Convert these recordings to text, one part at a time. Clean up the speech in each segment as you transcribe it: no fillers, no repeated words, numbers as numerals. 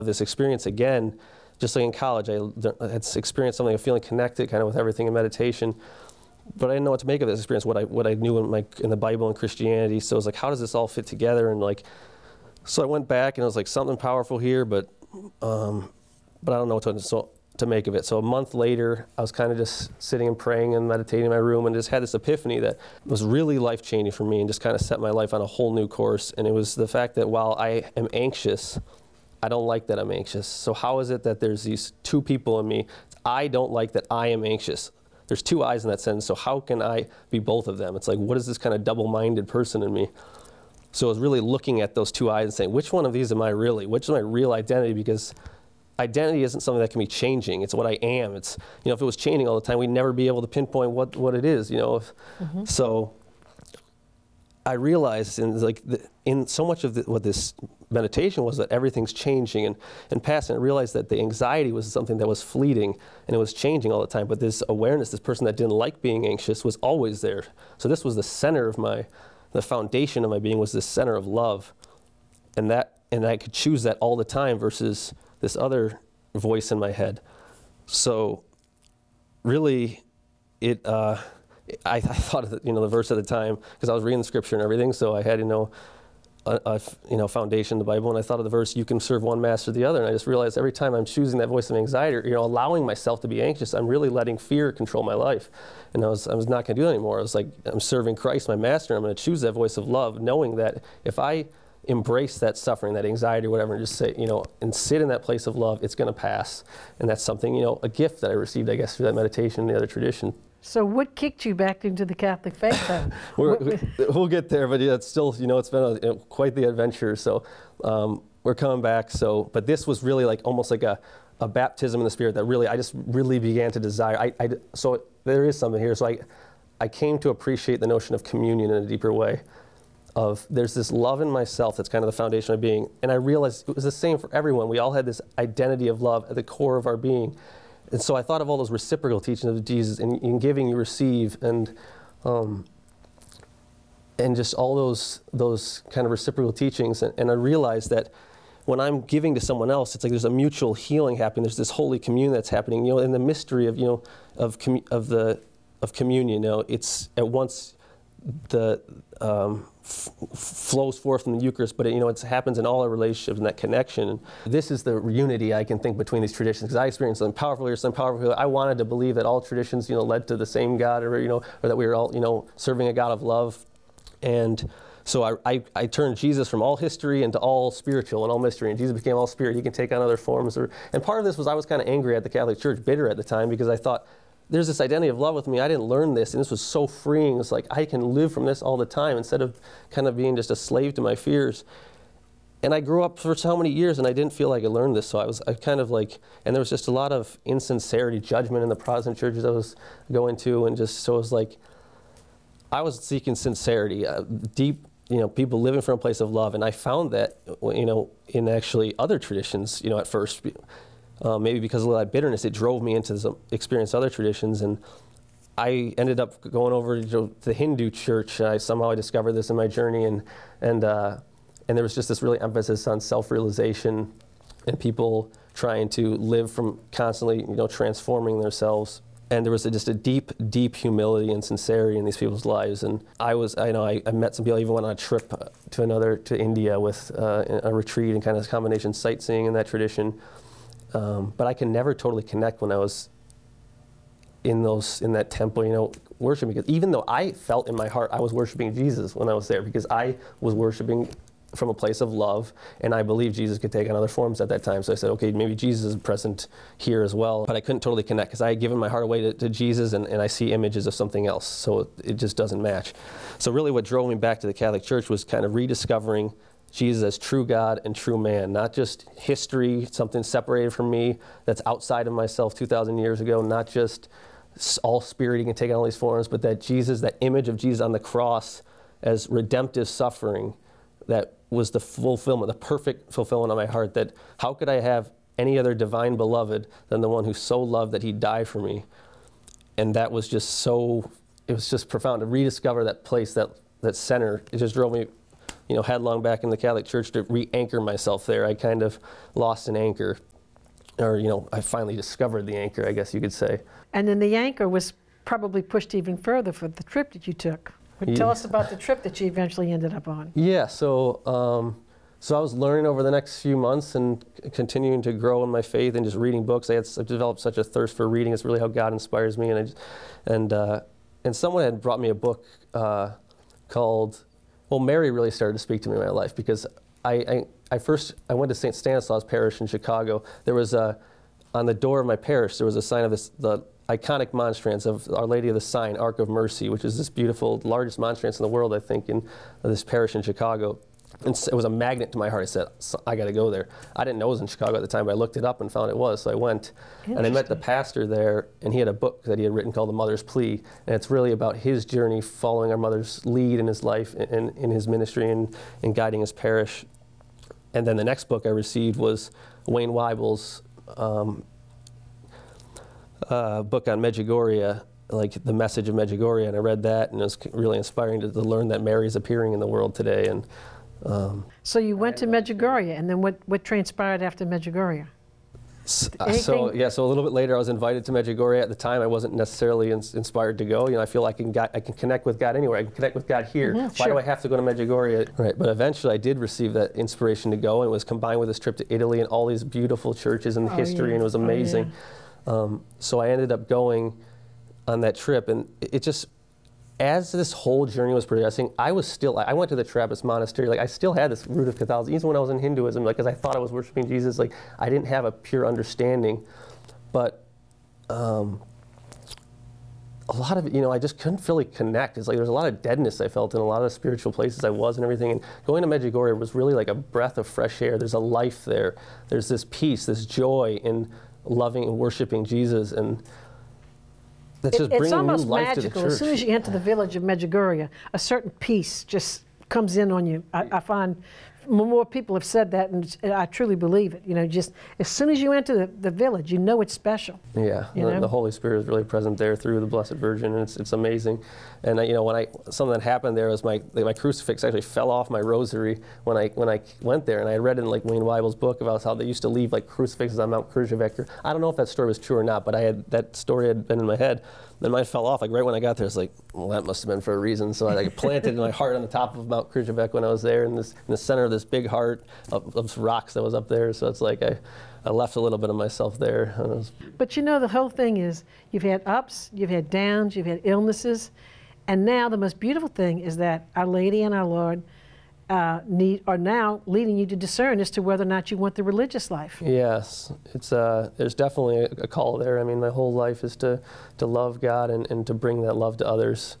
This experience again, just like in college, I had experienced something of feeling connected kind of with everything in meditation, but I didn't know what to make of this experience, what I knew in the Bible and Christianity. So I was like, how does this all fit together? And like, so I went back and I was like, something powerful here, but I don't know what to make of it. So a month later, I was kind of just sitting and praying and meditating in my room and just had this epiphany that was really life-changing for me and just kind of set my life on a whole new course. And it was the fact that while I am anxious, I don't like that I'm anxious. So how is it that there's these two people in me? I don't like that I am anxious. There's two I's in that sentence, so how can I be both of them? It's like, what is this kind of double-minded person in me? So I was really looking at those two I's and saying, which one of these am I really? Which is my real identity? Because identity isn't something that can be changing. It's what I am. It's, if it was changing all the time, we'd never be able to pinpoint what it is, So I realized in so much of what this meditation was that everything's changing and passing. I realized that the anxiety was something that was fleeting and it was changing all the time. But this awareness, this person that didn't like being anxious, was always there. So this was the center of the foundation of my being, was this center of love. And I could choose that all the time versus this other voice in my head. So really, I thought of the verse at the time because I was reading the scripture and everything. So I had a foundation in the Bible, and I thought of the verse, "You can serve one master or the other." And I just realized every time I'm choosing that voice of anxiety, or allowing myself to be anxious, I'm really letting fear control my life. And I was not going to do that anymore. I was like, I'm serving Christ, my master. And I'm going to choose that voice of love, knowing that if I embrace that suffering, that anxiety, or whatever, and just say, and sit in that place of love, it's going to pass. And that's something, a gift that I received, I guess, through that meditation and the other tradition. So what kicked you back into the Catholic faith then? We'll get there, but it's still, it's been quite the adventure. So we're coming back. But this was really almost like a baptism in the Spirit that I just really began to desire. So there is something here. So I came to appreciate the notion of communion in a deeper way. There's this love in myself that's kind of the foundation of my being. And I realized it was the same for everyone. We all had this identity of love at the core of our being. And so I thought of all those reciprocal teachings of Jesus, and in giving you receive, and just all those kind of reciprocal teachings. And I realized that when I'm giving to someone else, it's like there's a mutual healing happening. There's this holy communion that's happening. In the mystery of communion, it's at once flows forth from the Eucharist, but it happens in all our relationships and that connection. And this is the unity I can think between these traditions, because I experienced something powerful here, something powerful here. I wanted to believe that all traditions, led to the same God, or that we were all, serving a God of love. And so I turned Jesus from all history into all spiritual and all mystery, and Jesus became all spirit. He can take on other forms. And part of this was I was kind of angry at the Catholic Church, bitter at the time, because I thought, there's this identity of love with me. I didn't learn this, and this was so freeing. It's like I can live from this all the time instead of kind of being just a slave to my fears. And I grew up for so many years, and I didn't feel like I learned this. So I kind of and there was just a lot of insincerity, judgment in the Protestant churches I was going to, and so it was like I was seeking sincerity, deep, people living from a place of love. And I found that, in actually other traditions, at first. Maybe because of that bitterness, it drove me into experience other traditions, and I ended up going over to the Hindu church. Somehow I discovered this in my journey, and there was just this really emphasis on self-realization and people trying to live from constantly, transforming themselves. And there was just a deep, deep humility and sincerity in these people's lives. And I met some people. I even went on a trip to India with a retreat and kind of a combination sightseeing in that tradition. But I can never totally connect when I was in that temple, worshiping. Because even though I felt in my heart I was worshiping Jesus when I was there, because I was worshiping from a place of love, and I believed Jesus could take on other forms at that time. So I said, okay, maybe Jesus is present here as well. But I couldn't totally connect because I had given my heart away to Jesus, and I see images of something else. So it just doesn't match. So really what drove me back to the Catholic Church was kind of rediscovering Jesus as true God and true man, not just history, something separated from me that's outside of myself 2,000 years ago, not just all spirit, he can take on all these forms, but that Jesus, that image of Jesus on the cross as redemptive suffering, that was the fulfillment, the perfect fulfillment of my heart, that how could I have any other divine beloved than the one who so loved that he died for me? And that was just it was just profound to rediscover that place, that center. It just drove me headlong back in the Catholic Church to re-anchor myself there. I kind of lost an anchor, or I finally discovered the anchor, I guess you could say. And then the anchor was probably pushed even further for the trip that you took. But tell us about the trip that you eventually ended up on. Yeah, so I was learning over the next few months and continuing to grow in my faith and just reading books. I've developed such a thirst for reading. It's really how God inspires me. And someone had brought me a book called, Mary really started to speak to me in my life, because I went to St. Stanislaus Parish in Chicago. There was on the door of my parish, there was a sign of the iconic monstrance of Our Lady of the Sign, Ark of Mercy, which is this beautiful, largest monstrance in the world, I think, in this parish in Chicago. And it was a magnet to my heart. I said, I got to go there. I didn't know it was in Chicago at the time, but I looked it up and found it was. So I went, and I met the pastor there, and he had a book that he had written called The Mother's Plea. And it's really about his journey following our mother's lead in his life, in his ministry, and guiding his parish. And then the next book I received was Wayne Weibel's book on Medjugorje, like the message of Medjugorje, and I read that, and it was really inspiring to learn that Mary is appearing in the world today. And so you went to Medjugorje, and then what transpired after Medjugorje? So a little bit later, I was invited to Medjugorje. At the time, I wasn't necessarily inspired to go. I feel like I can connect with God anywhere. I can connect with God here. Why do I have to go to Medjugorje? Right. But eventually, I did receive that inspiration to go, and it was combined with this trip to Italy and all these beautiful churches and history, and it was amazing. So I ended up going on that trip, and it just, as this whole journey was progressing, I went to the Trappist monastery. Like, I still had this root of Catholicism, even when I was in Hinduism, because I thought I was worshiping Jesus. Like, I didn't have a pure understanding, but a lot of it, I just couldn't really connect. It's like there's a lot of deadness I felt in a lot of the spiritual places I was and everything. And going to Medjugorje was really like a breath of fresh air. There's a life there. There's this peace, this joy in loving and worshiping Jesus, and that's just bringing new life to the church. It's almost magical. As soon as you enter the village of Medjugorje, a certain peace just comes in on you. I find more people have said that, and I truly believe it. Just as soon as you enter the village, it's special. Yeah, the Holy Spirit is really present there through the Blessed Virgin, and it's amazing. And something that happened there was my crucifix actually fell off my rosary when I went there, and I read in Wayne Weibel's book about how they used to leave crucifixes on Mount Kruževec. I don't know if that story was true or not, but that story had been in my head. Then mine fell off right when I got there. It's like, well, that must have been for a reason. So I planted my heart on the top of Mount Kruževec when I was there, in the center of this big heart of rocks that was up there. So it's like I left a little bit of myself there. But the whole thing is, you've had ups, you've had downs, you've had illnesses, and now the most beautiful thing is that Our Lady and our Lord are now leading you to discern as to whether or not you want the religious life. Yes, there's definitely a call there. I mean, my whole life is to love God and to bring that love to others.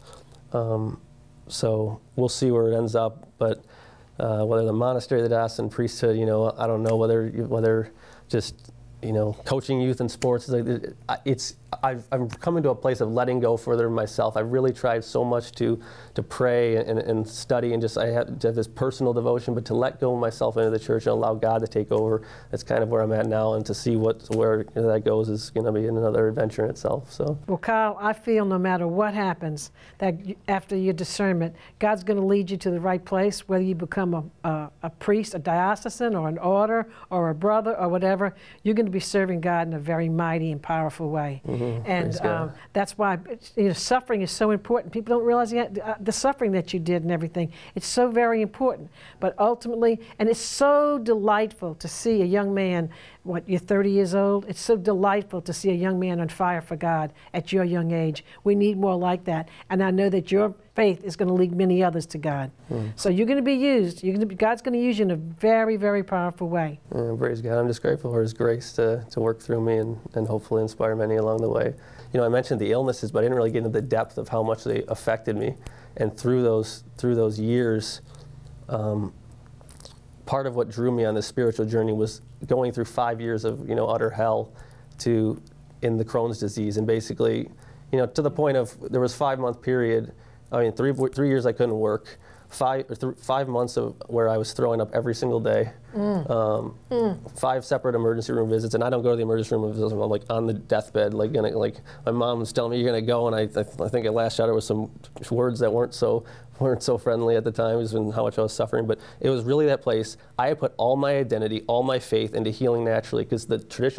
So we'll see where it ends up. But whether the monastery, the diocesan priesthood, I don't know whether just coaching youth in sports, I'm coming to a place of letting go further myself. I've really tried so much to pray and study, and I have to have this personal devotion, but to let go of myself into the church and allow God to take over. That's kind of where I'm at now, and to see where that goes is going to be another adventure in itself. So. Well, Kyle, I feel no matter what happens, that after your discernment, God's going to lead you to the right place, whether you become a priest, a diocesan, or an order, or a brother, or whatever. You're going to be serving God in a very mighty and powerful way. And that's why suffering is so important. People don't realize the suffering that you did and everything. It's so very important. But ultimately, and it's so delightful to see a young man, you're 30 years old? It's so delightful to see a young man on fire for God at your young age. We need more like that. And I know that your faith is going to lead many others to God. So you're going to be used. God's going to use you in a very, very powerful way. Praise God. I'm just grateful for His grace to work through me and hopefully inspire many along the way. I mentioned the illnesses, but I didn't really get into the depth of how much they affected me. And through those years, part of what drew me on this spiritual journey was going through 5 years of utter hell in the Crohn's disease, and basically to the point of there was 5 month period. I mean, 3 years I couldn't work. 5 months of where I was throwing up every single day. 5 separate emergency room visits, and I don't go to the emergency room visits. I'm like on the deathbed, like my mom was telling me, "You're gonna go," and I think I last shot her with some words that weren't so friendly at the time, and how much I was suffering. But it was really that place. I had put all my identity, all my faith into healing naturally, because the traditional